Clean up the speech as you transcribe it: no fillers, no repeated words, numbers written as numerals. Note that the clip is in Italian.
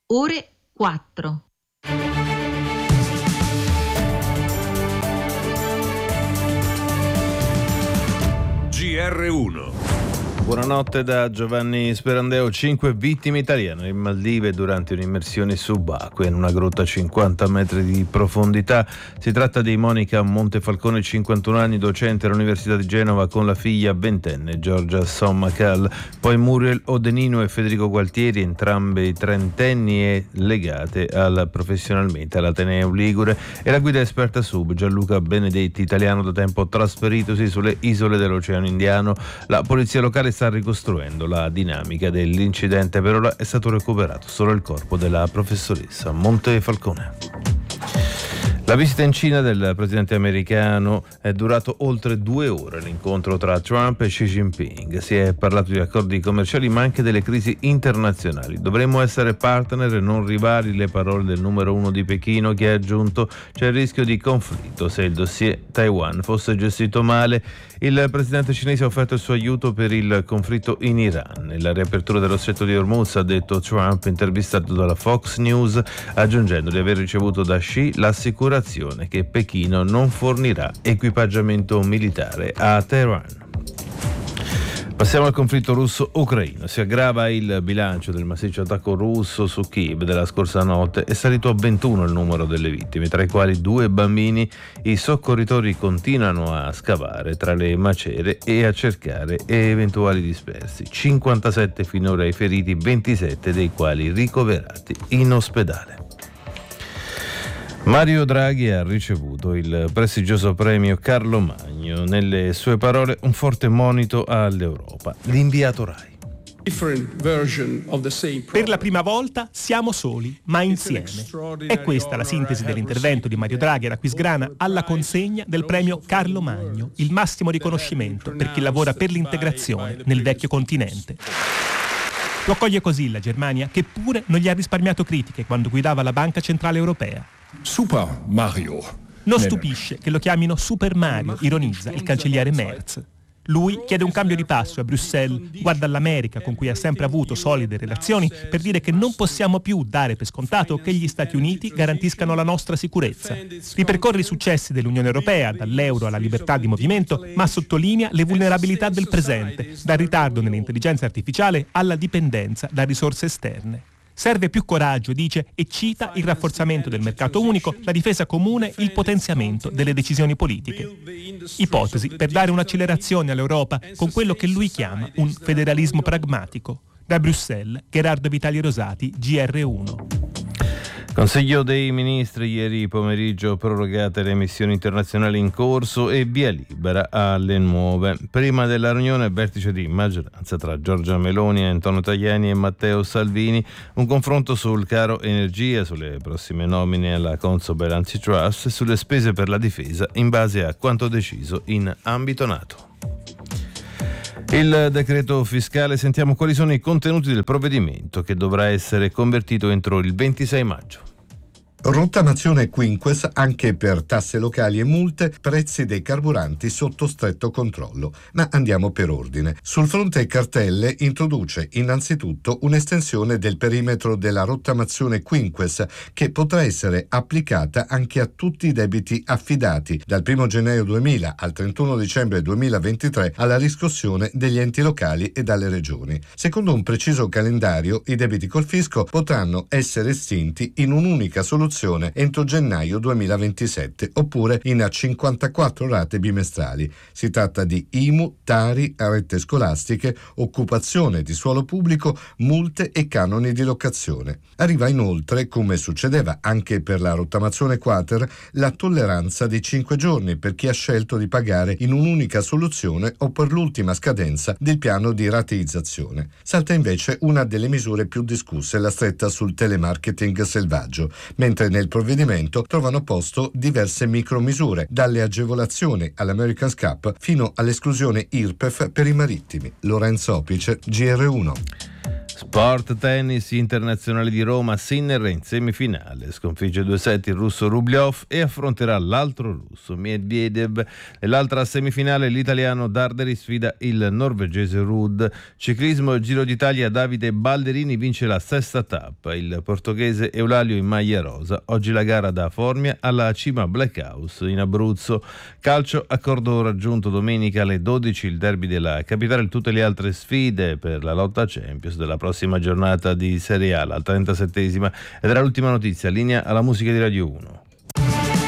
ore 4. GR1. Buonanotte da Giovanni Sperandeo. 5 vittime italiane in Maldive durante un'immersione subacquea in una grotta a 50 metri di profondità. Si tratta di Monica Montefalcone, 51 anni, docente all'Università di Genova, con la figlia ventenne Giorgia Sommacal. Poi Muriel Odenino e Federico Gualtieri, entrambi trentenni e legate professionalmente all'Ateneo Ligure, e la guida esperta sub Gianluca Benedetti, italiano da tempo trasferitosi sulle isole dell'Oceano Indiano. La polizia locale sta ricostruendo la dinamica dell'incidente. Per ora è stato recuperato solo il corpo della professoressa Montefalcone. La visita in Cina del presidente americano è durato oltre 2 ore. L'incontro tra Trump e Xi Jinping. Si è parlato di accordi commerciali, ma anche delle crisi internazionali. Dovremmo essere partner e non rivali, le parole del numero 1 di Pechino, che ha aggiunto: c'è il rischio di conflitto se il dossier Taiwan fosse gestito male. Il presidente cinese ha offerto il suo aiuto per il conflitto in Iran. Nella riapertura dello stretto di Hormuz, ha detto Trump, intervistato dalla Fox News, aggiungendo di aver ricevuto da Xi l'assicurazione che Pechino non fornirà equipaggiamento militare a Teheran. Passiamo al conflitto russo-ucraino. Si aggrava il bilancio del massiccio attacco russo su Kiev della scorsa notte. È salito a 21 il numero delle vittime, tra i quali 2 bambini. I soccorritori continuano a scavare tra le macerie e a cercare eventuali dispersi. 57 finora i feriti, 27 dei quali ricoverati in ospedale. Mario Draghi ha ricevuto il prestigioso premio Carlo Magno. Nelle sue parole, un forte monito all'Europa. L'inviato Rai. Per la prima volta siamo soli, ma insieme. È questa la sintesi dell'intervento di Mario Draghi ad Aquisgrana alla consegna del premio Carlo Magno, il massimo riconoscimento per chi lavora per l'integrazione nel vecchio continente. Lo accoglie così la Germania, che pure non gli ha risparmiato critiche quando guidava la Banca Centrale Europea. Super Mario. Non stupisce che lo chiamino Super Mario, ironizza il cancelliere Merz. Lui chiede un cambio di passo a Bruxelles, guarda all'America, con cui ha sempre avuto solide relazioni, per dire che non possiamo più dare per scontato che gli Stati Uniti garantiscano la nostra sicurezza. Ripercorre i successi dell'Unione Europea, dall'euro alla libertà di movimento, ma sottolinea le vulnerabilità del presente, dal ritardo nell'intelligenza artificiale alla dipendenza da risorse esterne. Serve più coraggio, dice, e cita il rafforzamento del mercato unico, la difesa comune, il potenziamento delle decisioni politiche. Ipotesi per dare un'accelerazione all'Europa con quello che lui chiama un federalismo pragmatico. Da Bruxelles, Gerardo Vitali Rosati, GR1. Consiglio dei Ministri ieri pomeriggio, prorogate le missioni internazionali in corso e via libera alle nuove. Prima della riunione, vertice di maggioranza tra Giorgia Meloni, Antonio Tajani e Matteo Salvini, un confronto sul caro energia, sulle prossime nomine alla Consob Antitrust e sulle spese per la difesa in base a quanto deciso in ambito NATO. Il decreto fiscale, sentiamo quali sono i contenuti del provvedimento che dovrà essere convertito entro il 26 maggio. Rottamazione quinques anche per tasse locali e multe, prezzi dei carburanti sotto stretto controllo. Ma andiamo per ordine. Sul fronte cartelle introduce innanzitutto un'estensione del perimetro della rottamazione quinques che potrà essere applicata anche a tutti i debiti affidati dal 1 gennaio 2000 al 31 dicembre 2023 alla riscossione degli enti locali e dalle regioni. Secondo un preciso calendario, i debiti col fisco potranno essere estinti in un'unica soluzione entro gennaio 2027 oppure in 54 rate bimestrali. Si tratta di IMU, Tari, rette scolastiche, occupazione di suolo pubblico, multe e canoni di locazione. Arriva inoltre, come succedeva anche per la rottamazione quater, la tolleranza di 5 giorni per chi ha scelto di pagare in un'unica soluzione o per l'ultima scadenza del piano di rateizzazione. Salta invece una delle misure più discusse, la stretta sul telemarketing selvaggio, mentre nel provvedimento trovano posto diverse micromisure, dalle agevolazioni all'America's Cup fino all'esclusione IRPEF per i marittimi. Lorenzo Opice, GR1. Sport tennis internazionale di Roma, Sinner in semifinale, sconfigge 2-7 il russo Rublev e affronterà l'altro russo Medvedev. Nell'altra semifinale l'italiano Darderi sfida il norvegese Ruud. Ciclismo Giro d'Italia, Davide Balderini vince la sesta tappa, il portoghese Eulalio in maglia rosa. Oggi la gara da Formia alla cima Black House in Abruzzo. Calcio, accordo raggiunto domenica alle 12 il derby della capitale, tutte le altre sfide per la lotta Champions della prossima giornata di Serie A, la 37esima, ed era l'ultima notizia. Linea alla musica di Radio 1.